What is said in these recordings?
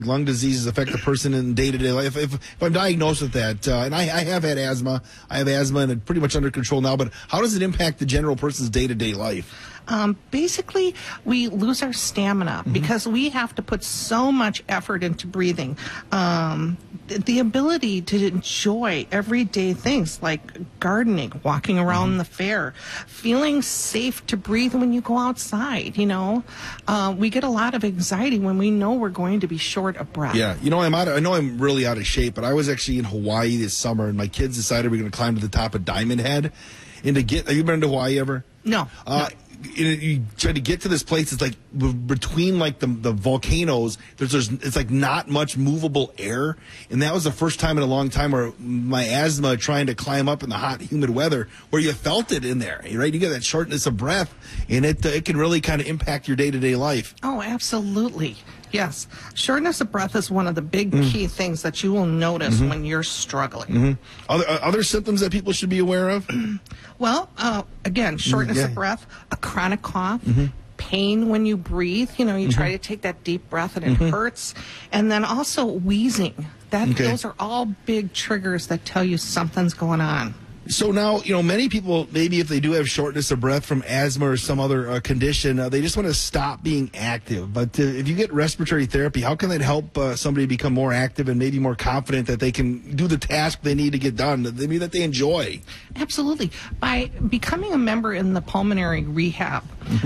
lung diseases affect the person in day-to-day life. If I'm diagnosed with that, and I have had asthma, and it's pretty much under control now, but how does it impact the general person's day-to-day life? Basically, we lose our stamina because we have to put so much effort into breathing. The ability to enjoy everyday things like gardening, walking around the fair, feeling safe to breathe when you go outside, we get a lot of anxiety when we know we're going to be short of breath. Yeah, I know I'm really out of shape, but I was actually in Hawaii this summer, and my kids decided we were going to climb to the top of Diamond Head. And have you been to Hawaii ever? No. You try to get to this place. It's like between like the volcanoes. It's like not much movable air, and that was the first time in a long time where my asthma trying to climb up in the hot, humid weather, where you felt it in there. Right, you get that shortness of breath, and it can really kind of impact your day-to-day life. Oh, absolutely. Yes. Shortness of breath is one of the big key things that you will notice when you're struggling. Other symptoms that people should be aware of? Well, again, shortness of breath, a chronic cough, pain when you breathe. You try to take that deep breath and it hurts. And then also wheezing. Those are all big triggers that tell you something's going on. So now, many people, maybe if they do have shortness of breath from asthma or some other condition, they just want to stop being active. But if you get respiratory therapy, how can that help somebody become more active and maybe more confident that they can do the task they need to get done, that they enjoy? Absolutely. By becoming a member in the pulmonary rehab,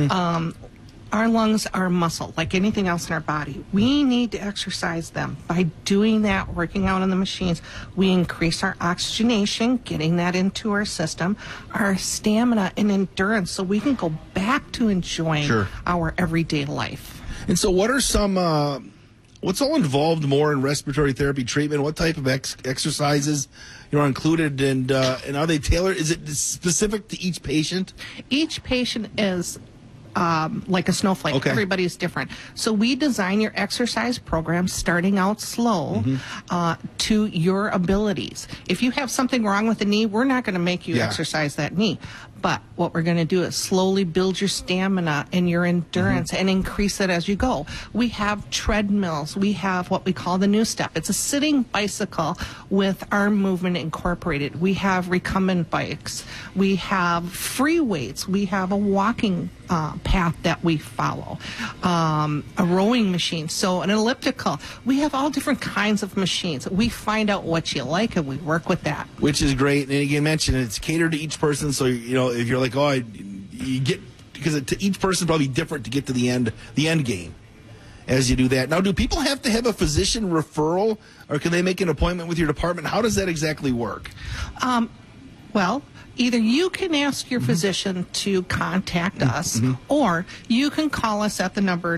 our lungs are muscle, like anything else in our body. We need to exercise them. By doing that, working out on the machines, we increase our oxygenation, getting that into our system, our stamina and endurance, so we can go back to enjoying our everyday life. And so what are some, what's all involved more in respiratory therapy treatment? What type of exercises are included, and are they tailored? Is it specific to each patient? Each patient is like a snowflake. Okay. Everybody's different. So we design your exercise program starting out slow to your abilities. If you have something wrong with the knee, we're not going to make you exercise that knee. But what we're going to do is slowly build your stamina and your endurance and increase it as you go. We have treadmills. We have what we call the New Step. It's a sitting bicycle with arm movement incorporated. We have recumbent bikes. We have free weights. We have a walking path that we follow, a rowing machine, so an elliptical. We have all different kinds of machines. We find out what you like and we work with that. Which is great. And you mentioned it's catered to each person, so if you're like, you get, because to each person probably different to get to the end game as you do that. Now, do people have to have a physician referral, or can they make an appointment with your department? How does that exactly work? Well, either you can ask your physician to contact us, or you can call us at the number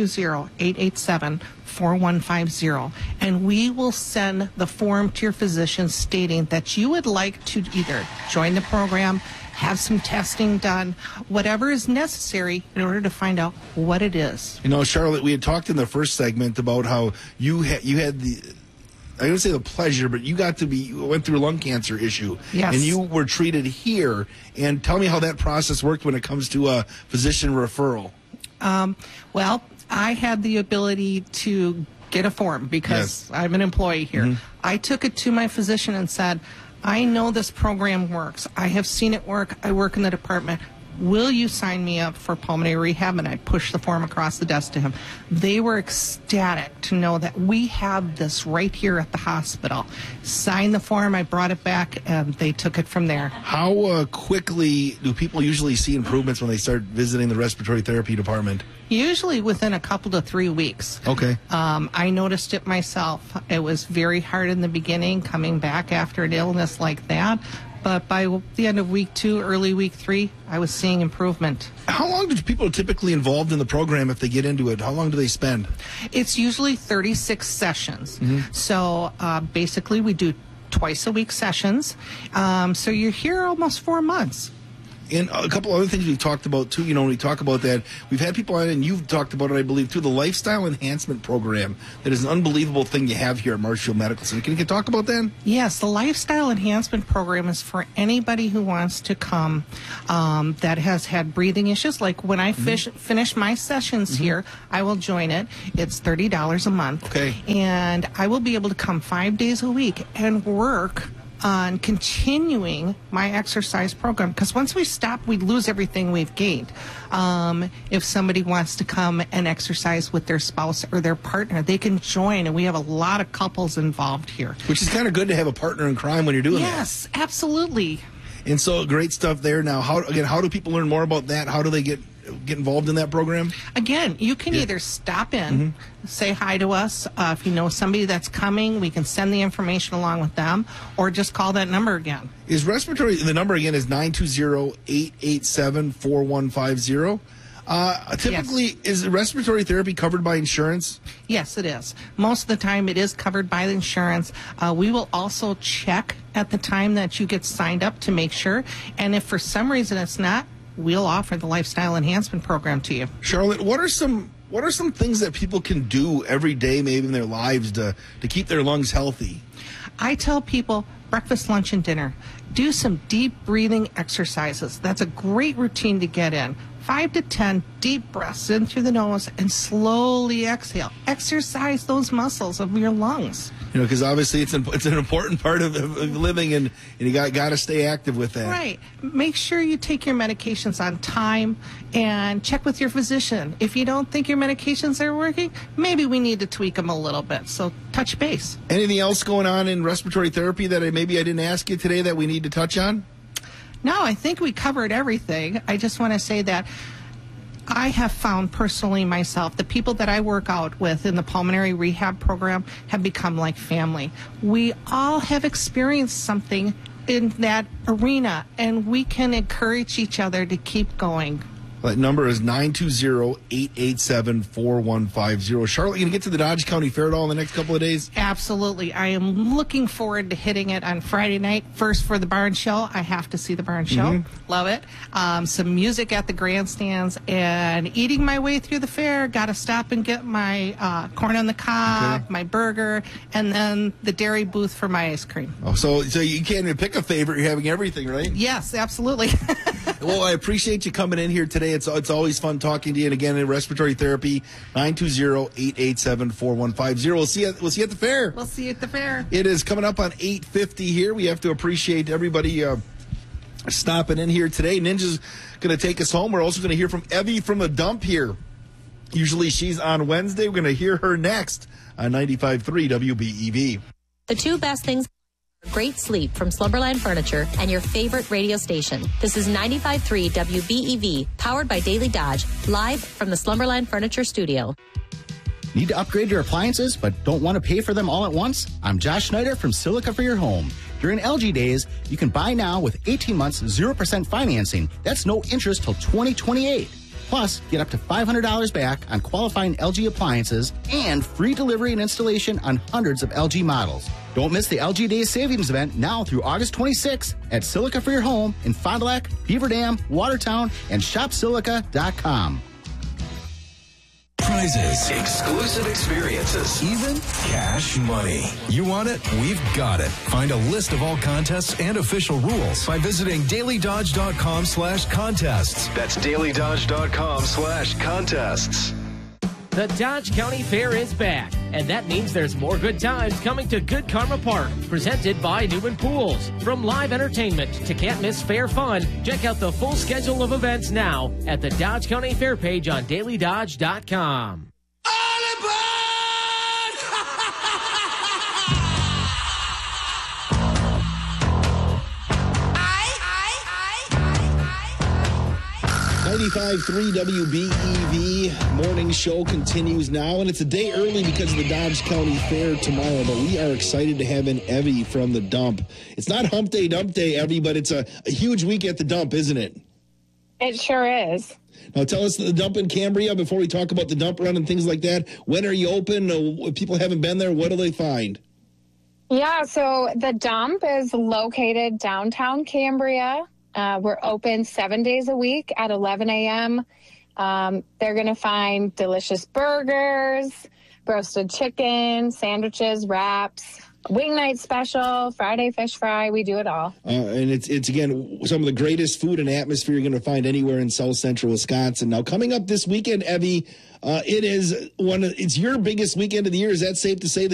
920-887-4150, and we will send the form to your physician stating that you would like to either join the program, have some testing done, whatever is necessary in order to find out what it is. Charlotte, we had talked in the first segment about how you had the, I don't say the pleasure, but you went through a lung cancer issue. Yes. And you were treated here. And tell me how that process worked when it comes to a physician referral. Well, I had the ability to get a form because I'm an employee here. I took it to my physician and said, I know this program works. I have seen it work. I work in the department. Will you sign me up for pulmonary rehab? And I pushed the form across the desk to him. They were ecstatic to know that we have this right here at the hospital. Signed the form, I brought it back, and they took it from there. How quickly do people usually see improvements when they start visiting the respiratory therapy department? Usually within a couple to 3 weeks. Okay. I noticed it myself. It was very hard in the beginning coming back after an illness like that. But by the end of week 2, early week 3, I was seeing improvement. How long do people typically involved in the program if they get into it? How long do they spend? It's usually 36 sessions. So basically we do twice a week sessions. So you're here almost 4 months. And a couple other things we've talked about, too. When we talk about that, we've had people on, and you've talked about it, I believe, too, the Lifestyle Enhancement Program. That is an unbelievable thing you have here at Marshfield Medical Center. Can you talk about that? Yes, the Lifestyle Enhancement Program is for anybody who wants to come that has had breathing issues. Like when I finish my sessions here, I will join it. It's $30 a month. Okay. And I will be able to come 5 days a week and work on continuing my exercise program, because once we stop, we lose everything we've gained. If somebody wants to come and exercise with their spouse or their partner, they can join, and we have a lot of couples involved here. Which is kind of good to have a partner in crime when you're doing that. Yes, absolutely. And so great stuff there. Now, how do people learn more about that? How do they get involved in that program? Again, you can either stop in, say hi to us. If you know somebody that's coming, we can send the information along with them, or just call that number again. Is respiratory, the number again is 920-887-4150. Typically, is respiratory therapy covered by insurance? Yes, it is. Most of the time, it is covered by the insurance. We will also check at the time that you get signed up to make sure. And if for some reason it's not, we'll offer the Lifestyle Enhancement Program to you. Charlotte, what are some things that people can do every day, maybe in their lives, to keep their lungs healthy? I tell people breakfast, lunch, and dinner. Do some deep breathing exercises. That's a great routine to get in. 5 to 10 deep breaths in through the nose and slowly exhale. Exercise those muscles of your lungs. Because obviously it's an important part of living, and you got to stay active with that. Right. Make sure you take your medications on time and check with your physician. If you don't think your medications are working, maybe we need to tweak them a little bit. So touch base. Anything else going on in respiratory therapy that maybe I didn't ask you today that we need to touch on? No, I think we covered everything. I just want to say that I have found personally myself, the people that I work out with in the pulmonary rehab program have become like family. We all have experienced something in that arena, and we can encourage each other to keep going. That number is 920-887-4150. Charlotte, you going to get to the Dodge County Fair at all in the next couple of days? Absolutely. I am looking forward to hitting it on Friday night. First for the barn show. I have to see the barn show. Love it. Some music at the grandstands and eating my way through the fair. Got to stop and get my corn on the cob, my burger, and then the dairy booth for my ice cream. Oh, so you can't even pick a favorite. You're having everything, right? Yes, absolutely. Well, I appreciate you coming in here today. It's always fun talking to you. And again, in respiratory therapy, 920-887-4150. We'll see you at the fair. We'll see you at the fair. It is coming up on 8:50 here. We have to appreciate everybody stopping in here today. Ninja's going to take us home. We're also going to hear from Evie from the dump here. Usually she's on Wednesday. We're going to hear her next on 95.3 WBEV. The two best things: great sleep from Slumberland Furniture and your favorite radio station. This is 95.3 WBEV, powered by Daily Dodge, live from the Slumberland Furniture studio. Need to upgrade your appliances but don't want to pay for them all at once? I'm Josh Schneider from Silica for Your Home. During LG Days, you can buy now with 18 months 0% financing. That's no interest till 2028. Plus, get up to $500 back on qualifying LG appliances and free delivery and installation on hundreds of LG models. Don't miss the LG Days Savings event now through August 26th at Silica for Your Home in Fond du Lac, Beaver Dam, Watertown, and shopsilica.com. Prizes, exclusive experiences, even cash money. You want it? We've got it. Find a list of all contests and official rules by visiting dailydodge.com/contests. That's dailydodge.com/contests. The Dodge County Fair is back, and that means there's more good times coming to Good Karma Park, presented by Newman Pools. From live entertainment to can't-miss fair fun, check out the full schedule of events now at the Dodge County Fair page on dailydodge.com. All aboard! 95.3 WBEV morning show continues now, and it's a day early because of the Dodge County Fair tomorrow, but we are excited to have in Evie from the dump. It's not hump day, dump day, Evie, but it's a huge week at the dump, isn't it? It sure is. Now tell us the dump in Cambria before we talk about the dump run and things like that. When are you open? If people haven't been there, what do they find? Yeah, so the dump is located downtown Cambria We're open 7 days a week at 11 a.m. They're going to find delicious burgers, roasted chicken, sandwiches, wraps, wing night special, Friday fish fry. We do it all. And it's again, some of the greatest food and atmosphere you're going to find anywhere in South Central Wisconsin. Now, coming up this weekend, Evie, it's your biggest weekend of the year. Is that safe to say?